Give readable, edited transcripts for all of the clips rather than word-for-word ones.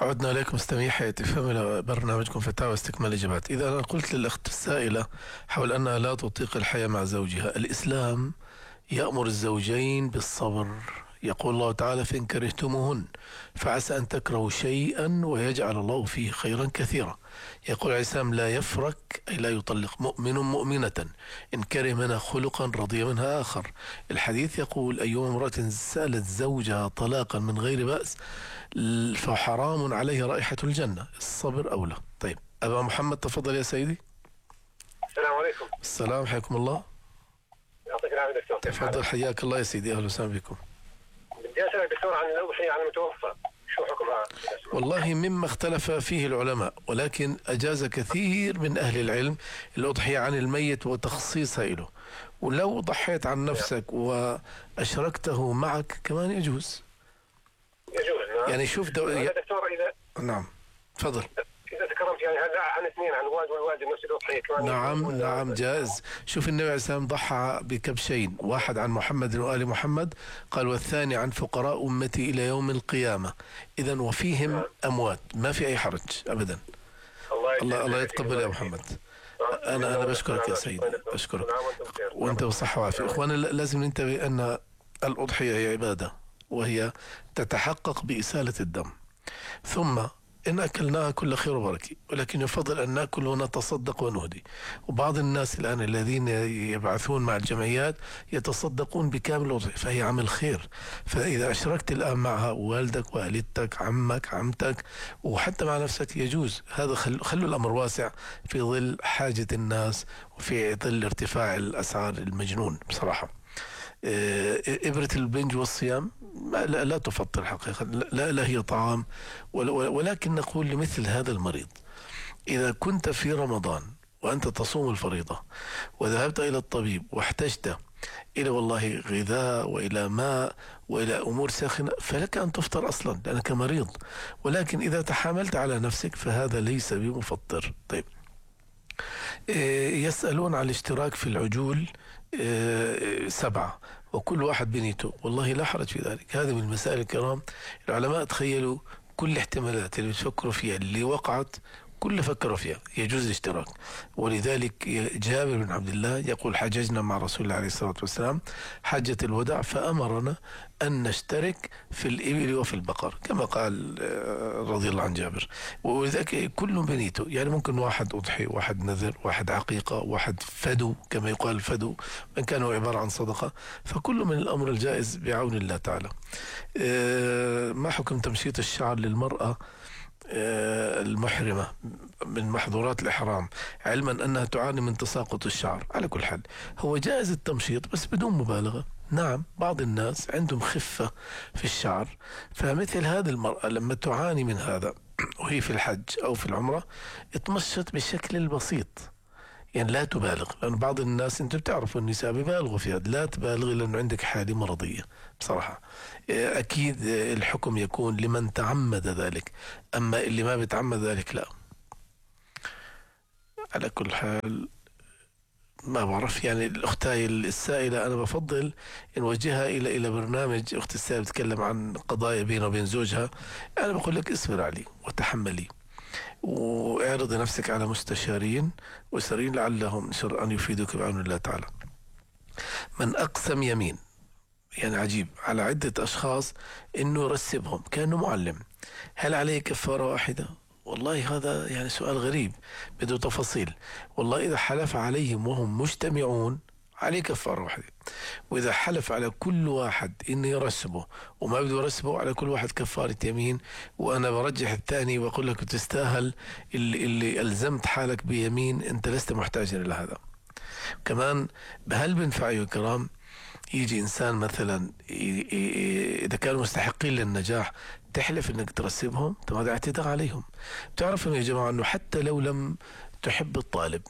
عدنا إليكم مستمعي حياة فهم برنامجكم فتاوى استكمال إجابات. إذا أنا قلت للأخت السائلة حول أنها لا تطيق الحياة مع زوجها، الإسلام يأمر الزوجين بالصبر. يقول الله تعالى: فإن كرهتموهن فعسى أن تكرهوا شيئا ويجعل الله فيه خيرا كثيرا. يقول عليه السلام: لا يفرك، أي لا يطلق مؤمن مؤمنة إن كره منها خلقا رضي منها آخر. الحديث يقول: أيما امرأة سألت زوجها طلاقا من غير بأس فحرام عليه رائحة الجنة. الصبر أولى. طيب أبا محمد تفضل يا سيدي. السلام عليكم. السلام، حياكم الله. يعطيك العافية دكتور. تفضل، حياك الله يا سيدي، أهلا وسهلا بكم. بدي أسألك دكتور عن الأضحية على المتوفى، شو حكمها؟ والله مما اختلف فيه العلماء، ولكن أجاز كثير من أهل العلم الأضحية عن الميت وتخصيصها له، ولو ضحيت عن نفسك وأشركته معك كمان يجوز. يجوز. يعني شوف دكتور إذا نعم تفضل. إذا تكرمت يعني هذا عن اثنين، عن الوالد والوالدة نفس الأضحية كمان. نعم جائز. شوف النبي عليه السلام ضحى بكبشين، واحد عن محمد وآل محمد قال والثاني عن فقراء أمتي إلى يوم القيامة. إذن وفيهم أموات، ما في أي حرج أبدا. الله يتقبل يا محمد. أنا بشكرك يا سيدي، بشكرك وأنت بصحة وعافية. إخوانا لازم ننتبه أن الأضحية هي عبادة، وهي تتحقق بإسالة الدم، ثم إن أكلناها كل خير وبركة، ولكن يفضل أن نأكل ونتصدق ونهدي. وبعض الناس الآن الذين يبعثون مع الجمعيات يتصدقون بكامل الأضحية، فهي عمل خير. فإذا أشركت الآن معها والدك والدتك عمك عمتك وحتى مع نفسك يجوز هذا. خلوا الأمر واسع في ظل حاجة الناس وفي ظل ارتفاع الأسعار المجنون بصراحة. إبرة البنج والصيام لا تفطر حقيقة، لا هي طعام، ولكن نقول لمثل هذا المريض: إذا كنت في رمضان وأنت تصوم الفريضة وذهبت إلى الطبيب واحتجت إلى والله غذاء وإلى ماء وإلى أمور ساخنة، فلك أن تفطر أصلا لأنك مريض، ولكن إذا تحاملت على نفسك فهذا ليس بمفطر. طيب يسألون عن الاشتراك في العجول 7 وكل واحد بنيته. والله لا حرج في ذلك، هذه من المسائل الكرام. العلماء تخيلوا كل الاحتمالات اللي بتفكروا فيها اللي وقعت، كل فكروا فيها يجوز الاشتراك. ولذلك جابر بن عبد الله يقول: حججنا مع رسول الله عليه الصلاة والسلام حجة الوداع فأمرنا أن نشترك في الإبل وفي البقر، كما قال رضي الله عن جابر. ولذلك كل بنيته، يعني ممكن واحد أضحي، واحد نذر، واحد عقيقة، واحد فدو كما يقال الفدو، من كانوا عبارة عن صدقة، فكل من الأمر الجائز بعون الله تعالى. ما حكم تمشيط الشعر للمرأة المحرمة من محظورات الإحرام، علما أنها تعاني من تساقط الشعر؟ على كل حال هو جائز التمشيط بس بدون مبالغة. نعم بعض الناس عندهم خفة في الشعر، فمثل هذه المرأة لما تعاني من هذا وهي في الحج أو في العمرة اتمشط بالشكل البسيط، يعني لا تبالغ، لأن بعض الناس أنتم بتعرفوا النساء بيبالغوا في هذا. لا تبالغ لأنه عندك حالة مرضية بصراحة. أكيد الحكم يكون لمن تعمد ذلك، أما اللي ما بيتعمد ذلك لا. على كل حال ما بعرف، يعني الأختاي السائلة أنا بفضل نوجهها إلى برنامج. أختي السائلة بتتكلم عن قضايا بينها وبين زوجها، أنا بقول لك اصبر علي وتحملي واعرضي نفسك على مستشارين وسرين لعلهم أن يفيدوك بعون الله تعالى. من أقسم يمين، يعني عجيب، على عدة أشخاص إنه يرسبهم كأنه معلم، هل عليه كفارة واحدة؟ والله هذا يعني سؤال غريب بده تفاصيل. والله إذا حلف عليهم وهم مجتمعون عليه كفارة واحدة، وإذا حلف على كل واحد إنه يرسبه وما بده يرسبه على كل واحد كفارة يمين. وأنا برجح الثاني وأقول لك تستاهل اللي ألزمت حالك بيمين أنت لست محتاجا إلى هذا. كمان هل بنفع يا كرام يجي إنسان مثلا إذا كانوا مستحقين للنجاح تحلف إنك ترسبهم؟ طب هذا اعتداء عليهم. بتعرفوا يا جماعة إنه حتى لو لم تحب الطالب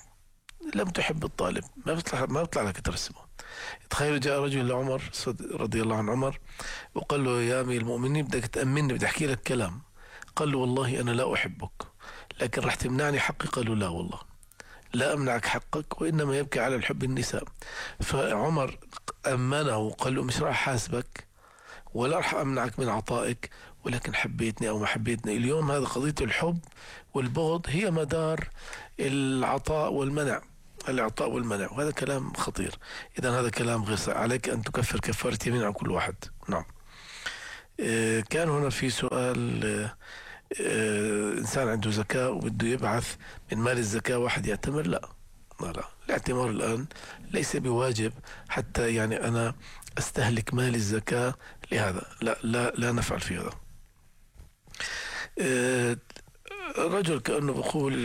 ما بيطلع لك ترسمه. تخيلوا جاء رجل لعمر رضي الله عن عمر وقال له: يا أمير المؤمنين بدك تأمني، بدي أحكي لك كلام. قال له: والله أنا لا أحبك لكن رح تمنعني حقي. قال له: لا والله لا أمنعك حقك، وإنما يبكي على الحب النساء. فعمر أمنه وقال له: مش راح حاسبك ولا راح أمنعك من عطائك، ولكن حبيتني أو ما حبيتني. اليوم هذا قضية الحب والبغض هي مدار العطاء والمنع، الإعطاء والمنع، وهذا كلام خطير. إذا هذا كلام غير صحيح، عليك أن تكفر كفارة يمين عن كل واحد. نعم. كان هنا في سؤال، إنسان عنده زكاة وبده يبعث من مال الزكاة واحد يعتمر. لا لا، الاعتمار الآن ليس بواجب حتى يعني أنا أستهلك مال الزكاة لهذا. لا نفعل في هذا. رجل كأنه بقول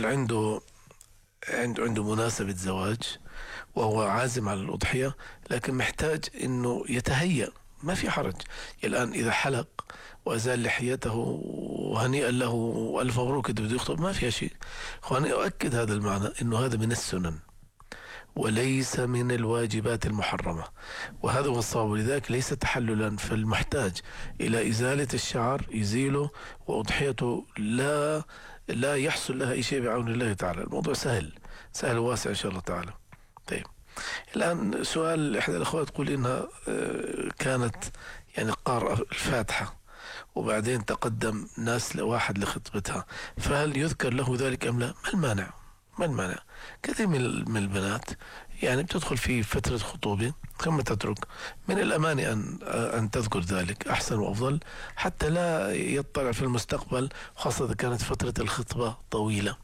عنده مناسبة زواج وهو عازم على الأضحية، لكن محتاج إنه يتهيأ. ما في حرج الآن إذا حلق وأزال لحيته وهنيئا له وألف مبروك إذا بده يخطب، ما فيها شيء. وأنا أؤكد هذا المعنى إنه هذا من السنن وليس من الواجبات المحرمة، وهذا هو الصواب. لذلك ليس تحللا، فالمحتاج إلى إزالة الشعر يزيله، وأضحيته لا يحصل لها أي شيء بعون الله تعالى. الموضوع سهل وواسع إن شاء الله تعالى. طيب، الآن سؤال إحدى الأخوات تقول إنها كانت يعني قارئة الفاتحة وبعدين تقدم ناس لواحد لخطبتها، فهل يذكر له ذلك أم لا؟ ما المانع؟ كثير من البنات يعني بتدخل في فترة خطوبة ثم تترك. من الأمان أن تذكر ذلك، أحسن وأفضل، حتى لا يطلع في المستقبل، خاصة إذا كانت فترة الخطبة طويلة،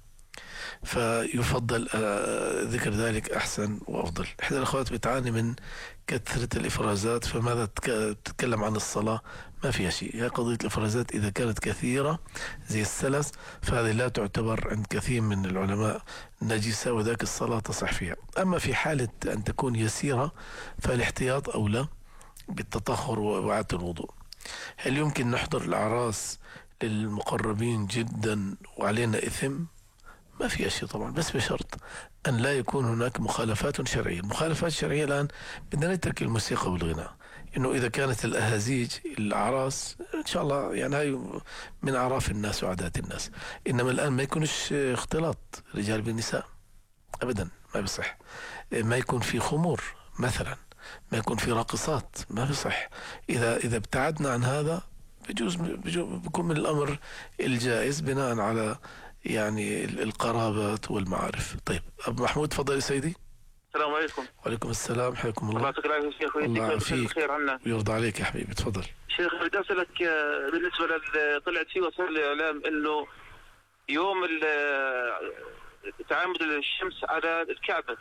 فيفضل ذكر ذلك أحسن وأفضل. إحدى الأخوات بتعاني من كثرة الإفرازات، فماذا تتكلم عن الصلاة؟ ما فيها شيء. هي قضية الإفرازات إذا كانت كثيرة زي السلس فهذه لا تعتبر عند كثير من العلماء نجسة، وذاك الصلاة تصح فيها. أما في حالة أن تكون يسيرة فالاحتياط أولى بالتطهر وإعادة الوضوء. هل يمكن نحضر الأعراس للمقربين جدا وعلينا إثم؟ ما في شيء طبعا، بس بشرط أن لا يكون هناك مخالفات شرعية. المخالفات الشرعية الآن بدنا نترك الموسيقى والغناء. إنه إذا كانت الأهازيج الأعراس إن شاء الله يعني هاي من أعراف الناس وعادات الناس، إنما الآن ما يكونش اختلاط رجال بالنساء أبدا، ما بصح. ما يكون في خمور مثلا، ما يكون في راقصات، ما بصح. إذا ابتعدنا عن هذا بيكون من الأمر الجائز بناء على يعني القرابات والمعارف. طيب، أبو محمود تفضل يا سيدي. السلام عليكم. وعليكم السلام، حياكم الله. الله يعطيك العافية شيخ، الله يعافيك خير عنا. ويرضى عليك يا حبيبي، تفضل. شيخ بدي أسألك بالنسبة طلعت في وسائل الإعلام إنه يوم تعامد الشمس على الكعبة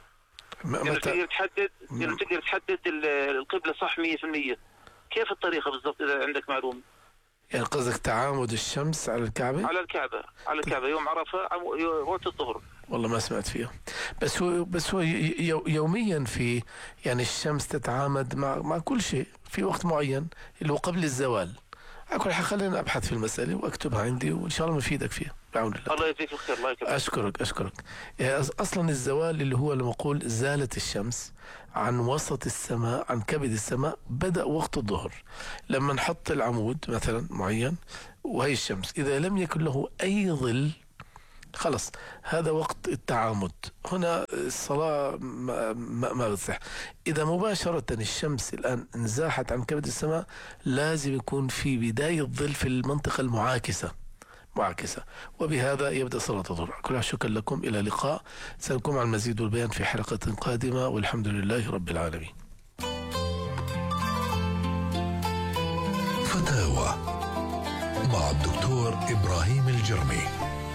تقدر تحدد القبلة صح 100%. كيف الطريقة بالضبط إذا عندك معلومة؟ يعني قصدك تعامد الشمس على الكعبة؟ على الكعبة يوم عرفة وقت الظهر. والله ما سمعت فيها، بس هو يوميا في يعني الشمس تتعامد مع كل شيء في وقت معين اللي هو قبل الزوال. على كل حال خلينا أبحث في المسألة وأكتبها عندي وإن شاء الله مفيدك فيها بعون الله. الله يجزيك الخير. الله يكرمك. أشكرك. أصلا الزوال اللي هو لما أقول زالت الشمس عن وسط السماء، عن كبد السماء، بدأ وقت الظهر. لما نحط العمود مثلا معين وهي الشمس، إذا لم يكن له أي ظل خلص هذا وقت التعامد. هنا الصلاة ما بتصح. إذا مباشرة الشمس الآن انزاحت عن كبد السماء لازم يكون في بداية ظل في المنطقة المعاكسة، وبهذا يبدأ صلاة الظهر. كلها شكرا لكم، إلى اللقاء. سنكون مع المزيد والبيان في حلقة قادمة، والحمد لله رب العالمين. فتاوى مع الدكتور إبراهيم الجرمي.